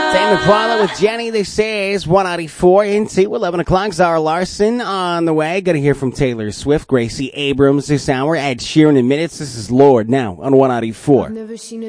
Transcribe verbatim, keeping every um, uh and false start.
Tame Impala with Jenny. This is one ninety-four into eleven o'clock. Zara Larson on the way. Going to hear from Taylor Swift, Gracie Abrams this hour. Ed Sheeran in minutes. This is Lord now on one ninety-four. I've never seen a